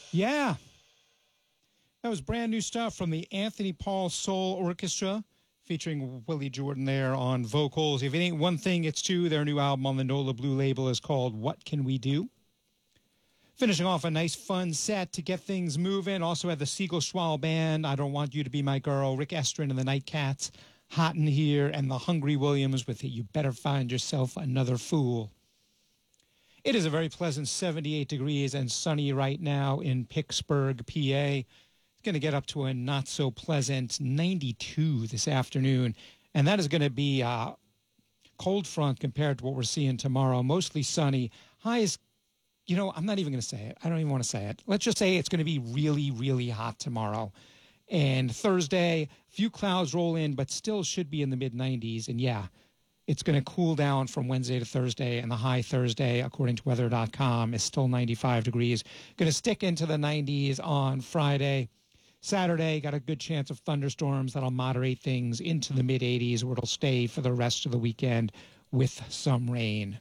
Yeah, that was brand new stuff from the Anthony Paul Soul Orchestra, featuring Willie Jordan there on vocals. If it ain't one thing, it's two. Their new album on the NOLA Blue label is called What Can We Do? Finishing off a nice, fun set to get things moving. Also had the Siegel Schwal Band, I Don't Want You to Be My Girl, Rick Estrin and the Nightcats, Hot in Here, and the Hungry Williams with You Better Find Yourself Another Fool. It is a very pleasant 78 degrees and sunny right now in Pittsburgh, PA. It's going to get up to a not-so-pleasant 92 this afternoon, and that is going to be a cold front compared to what we're seeing tomorrow. Mostly sunny. Highs, I'm not even going to say it. I don't even want to say it. Let's just say it's going to be really, really hot tomorrow. And Thursday, a few clouds roll in, but still should be in the mid-90s. And, yeah, it's going to cool down from Wednesday to Thursday, and the high Thursday, according to weather.com, is still 95 degrees. Going to stick into the 90s on Friday. Saturday, got a good chance of thunderstorms that'll moderate things into the mid-80s, where it'll stay for the rest of the weekend with some rain.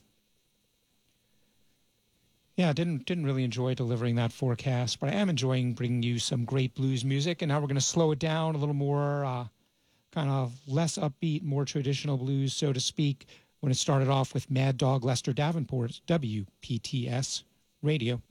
Yeah, didn't really enjoy delivering that forecast, but I am enjoying bringing you some great blues music. And now we're going to slow it down a little more, kind of less upbeat, more traditional blues, so to speak, when it started off with Mad Dog Lester Davenport's WPTS Radio.